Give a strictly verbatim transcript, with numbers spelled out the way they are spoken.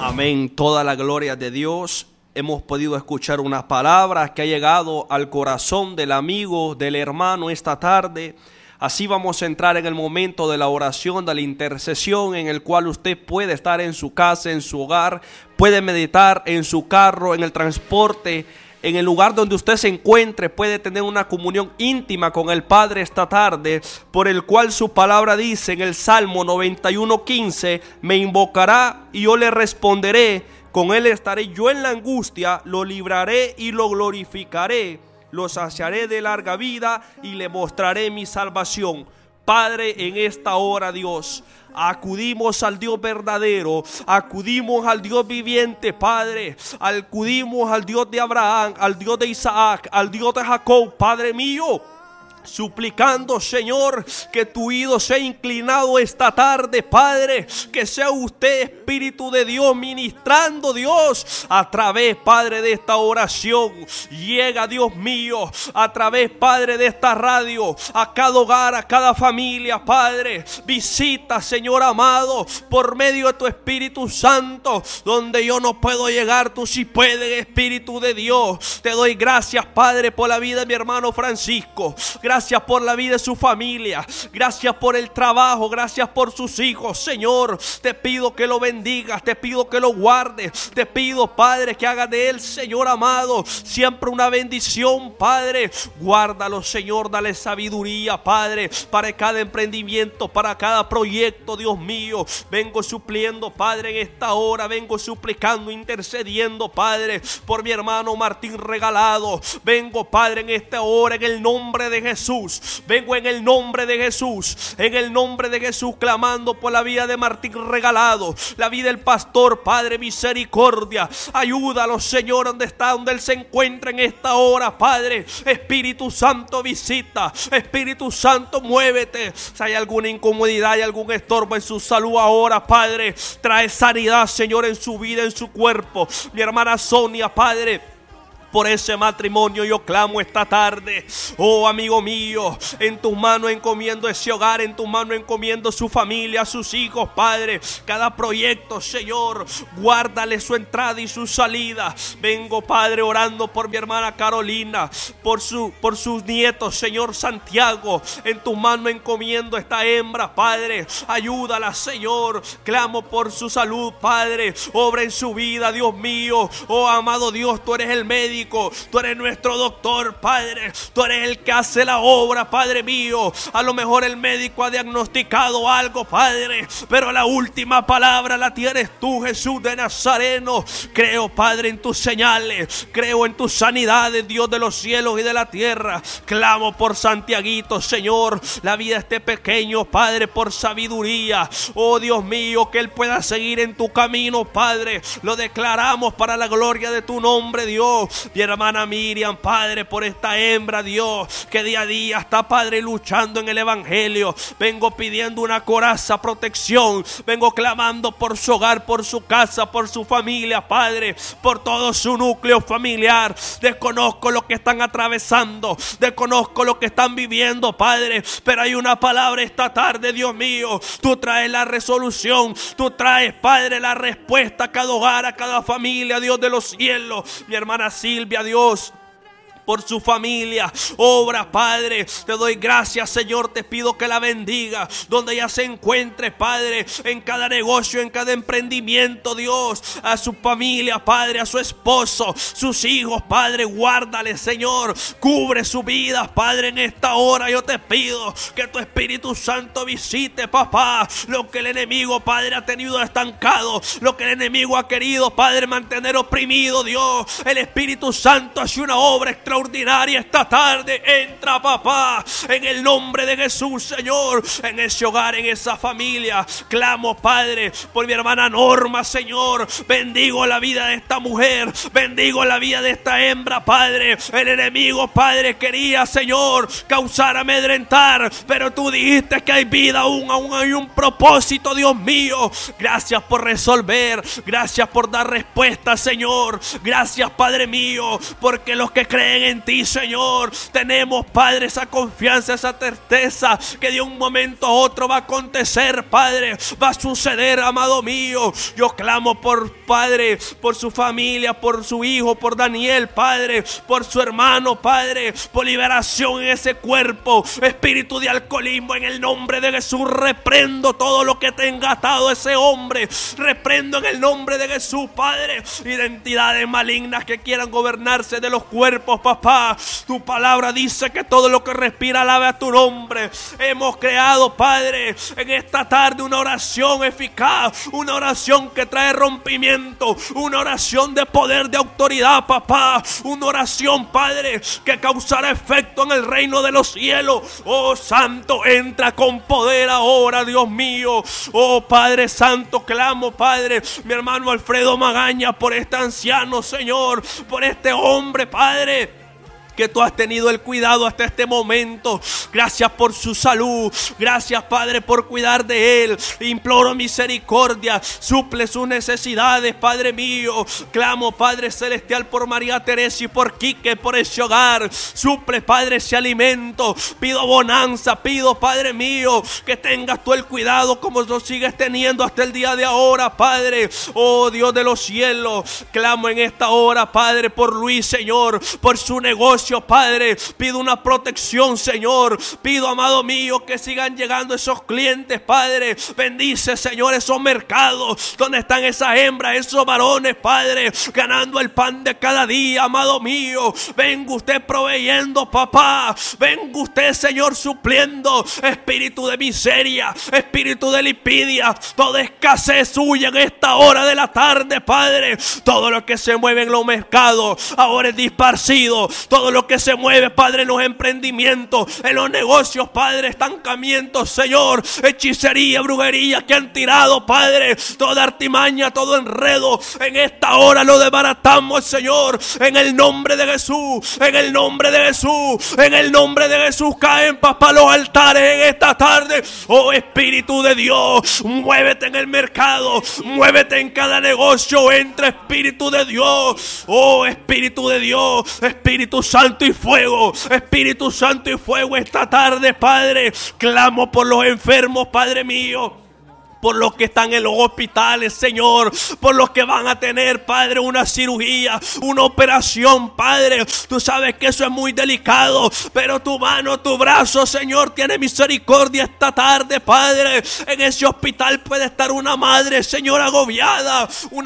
Amén. Toda la gloria de Dios. Hemos podido escuchar unas palabras que ha llegado al corazón del amigo, del hermano esta tarde. Así vamos a entrar en el momento de la oración, de la intercesión, en el cual usted puede estar en su casa, en su hogar, puede meditar en su carro, en el transporte, en el lugar donde usted se encuentre, puede tener una comunión íntima con el Padre esta tarde, por el cual su palabra dice en el Salmo noventa y uno quince: me invocará y yo le responderé, con él estaré yo en la angustia, lo libraré y lo glorificaré, lo saciaré de larga vida y le mostraré mi salvación. Padre, en esta hora, Dios, acudimos al Dios verdadero, acudimos al Dios viviente, Padre, acudimos al Dios de Abraham, al Dios de Isaac, al Dios de Jacob, Padre mío, suplicando, Señor, que tu oído sea inclinado esta tarde, Padre, que sea usted, Espíritu de Dios, ministrando, Dios, a través, Padre, de esta oración. Llega, Dios mío, a través, Padre, de esta radio, a cada hogar, a cada familia, Padre. Visita, Señor amado, por medio de tu Espíritu Santo, donde yo no puedo llegar, tú sí puedes, Espíritu de Dios. Te doy gracias, Padre, por la vida de mi hermano Francisco. Gracias por la vida de su familia. Gracias por el trabajo. Gracias por sus hijos, Señor. Te pido que lo bendigas. Te pido que lo guardes. Te pido, Padre, que haga de él, Señor amado, siempre una bendición, Padre. Guárdalo, Señor. Dale sabiduría, Padre, para cada emprendimiento, para cada proyecto, Dios mío. Vengo supliendo, Padre, en esta hora. Vengo suplicando, intercediendo, Padre, por mi hermano Martín Regalado. Vengo, Padre, en esta hora, en el nombre de Jesús. Jesús, vengo en el nombre de Jesús, en el nombre de Jesús, clamando por la vida de Martín Regalado, la vida del pastor, Padre, misericordia, ayúdalo, Señor, donde está, donde él se encuentra en esta hora, Padre. Espíritu Santo, visita, Espíritu Santo, muévete. Si hay alguna incomodidad y algún estorbo en su salud ahora, Padre, trae sanidad, Señor, en su vida, en su cuerpo. Mi hermana Sonia, Padre, por ese matrimonio yo clamo esta tarde. Oh, amigo mío, en tus manos encomiendo ese hogar, en tus manos encomiendo su familia, sus hijos, Padre. Cada proyecto, Señor, guárdale su entrada y su salida. Vengo, Padre, orando por mi hermana Carolina, por, su, por sus nietos, Señor Santiago. En tus manos encomiendo esta hembra, Padre. Ayúdala, Señor. Clamo por su salud, Padre. Obra en su vida, Dios mío. Oh, amado Dios, tú eres el médico. Tú eres nuestro doctor, Padre. Tú eres el que hace la obra, Padre mío. A lo mejor el médico ha diagnosticado algo, Padre, pero la última palabra la tienes tú, Jesús de Nazareno. Creo, Padre, en tus señales. Creo en tus sanidades, Dios de los cielos y de la tierra. Clamo por Santiaguito, Señor, la vida de este pequeño, Padre, por sabiduría. Oh, Dios mío, que él pueda seguir en tu camino, Padre. Lo declaramos para la gloria de tu nombre, Dios. Mi hermana Miriam, Padre, por esta hembra, Dios, que día a día está, Padre, luchando en el evangelio. Vengo pidiendo una coraza protección. Vengo clamando por su hogar, por su casa, por su familia, Padre, por todo su núcleo familiar. Desconozco lo que están atravesando, desconozco lo que están viviendo, Padre, pero hay una palabra esta tarde, Dios mío. Tú traes la resolución, tú traes, Padre, la respuesta a cada hogar, a cada familia, Dios de los cielos. Mi hermana Silvia, Dios, por su familia, obra, Padre. Te doy gracias, Señor. Te pido que la bendiga donde ella se encuentre, Padre, en cada negocio, en cada emprendimiento, Dios, a su familia, Padre, a su esposo, sus hijos, Padre, guárdale, Señor, cubre su vida, Padre. En esta hora yo te pido que tu Espíritu Santo visite, papá, lo que el enemigo, Padre, ha tenido estancado, lo que el enemigo ha querido, Padre, mantener oprimido, Dios. El Espíritu Santo hace una obra extraordinaria extraordinaria esta tarde. Entra, papá, en el nombre de Jesús, Señor, en ese hogar, en esa familia. Clamo, Padre, por mi hermana Norma, Señor. Bendigo la vida de esta mujer, bendigo la vida de esta hembra, Padre. El enemigo, Padre, quería, Señor, causar amedrentar, pero tú dijiste que hay vida aún, aún hay un propósito, Dios mío. Gracias por resolver, gracias por dar respuesta, Señor. Gracias, Padre mío, porque los que creen creen en ti, Señor. Tenemos, Padre, esa confianza, esa certeza que de un momento a otro va a acontecer, Padre, va a suceder, amado mío. Yo clamo por, Padre, por su familia, por su hijo, por Daniel, Padre, por su hermano, Padre, por liberación en ese cuerpo, espíritu de alcoholismo, en el nombre de Jesús. Reprendo todo lo que tenga atado ese hombre, reprendo en el nombre de Jesús, Padre, identidades malignas que quieran gobernarse de los cuerpos, papá. Tu palabra dice que todo lo que respira alabe a tu nombre. Hemos creado, Padre, en esta tarde una oración eficaz, una oración que trae rompimiento, una oración de poder, de autoridad, papá, una oración, Padre, que causará efecto en el reino de los cielos. Oh Santo, entra con poder ahora, Dios mío. Oh Padre Santo, clamo, Padre, mi hermano Alfredo Magaña, por este anciano, Señor, por este hombre, Padre, que tú has tenido el cuidado hasta este momento. Gracias por su salud. Gracias, Padre, por cuidar de él. Imploro misericordia. Suple sus necesidades, Padre mío. Clamo, Padre celestial, por María Teresa y por Quique, por ese hogar. Suple, Padre, ese alimento. Pido bonanza. Pido, Padre mío, que tengas tú el cuidado como lo sigues teniendo hasta el día de ahora, Padre. Oh Dios de los cielos, clamo en esta hora, Padre, por Luis, Señor, por su negocio, Padre. Pido una protección, Señor. Pido, amado mío, que sigan llegando esos clientes, Padre. Bendice, Señor, esos mercados donde están esas hembras, esos varones, Padre, ganando el pan de cada día, amado mío. Venga usted proveyendo, papá. Venga usted, Señor, supliendo. Espíritu de miseria, espíritu de lipidia, toda escasez suya en esta hora de la tarde, Padre. Todo lo que se mueve en los mercados ahora es disparcido. Todo lo que se mueve, Padre, en los emprendimientos, en los negocios, Padre, estancamientos, Señor, hechicería, brujería que han tirado, Padre, toda artimaña, todo enredo, en esta hora lo desbaratamos, Señor, en el nombre de Jesús, en el nombre de Jesús, en el nombre de Jesús. Caen, papá, los altares en esta tarde. Oh Espíritu de Dios, muévete en el mercado, muévete en cada negocio, entra, Espíritu de Dios. Oh Espíritu de Dios, Espíritu Santo y fuego, Espíritu Santo y fuego esta tarde, Padre. Clamo por los enfermos, Padre mío, por los que están en los hospitales, Señor, por los que van a tener, Padre, una cirugía, una operación, Padre. Tú sabes que eso es muy delicado, pero tu mano, tu brazo, Señor, tiene misericordia esta tarde, Padre. En ese hospital puede estar una madre, Señor, agobiada, una